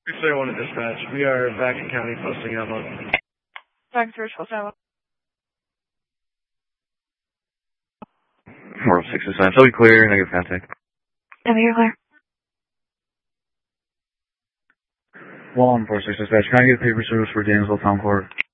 601 to dispatch. We are back in county posting out on. Back to Richville, Salem. 406 dispatch. Shall we clear? Negative contact. You're clear. 146 dispatch. Can I get paper service for Dansville Town Court?